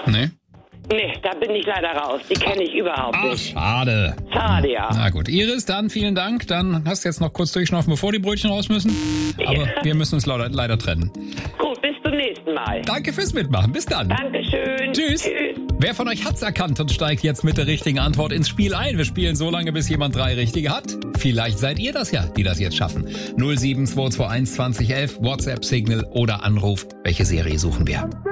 Nee? Nee, da bin ich leider raus. Die kenne ich überhaupt nicht. Schade. Schade, ja. Na gut, Iris, dann vielen Dank. Dann hast du jetzt noch kurz durchschnaufen, bevor die Brötchen raus müssen. Aber wir müssen uns leider trennen. Gut, bis zum nächsten Mal. Danke fürs Mitmachen. Bis dann. Dankeschön. Tschüss. Wer von euch hat's erkannt und steigt jetzt mit der richtigen Antwort ins Spiel ein? Wir spielen so lange, bis jemand 3 richtige hat. Vielleicht seid ihr das ja, die das jetzt schaffen. 07221 2011, WhatsApp, Signal oder Anruf. Welche Serie suchen wir?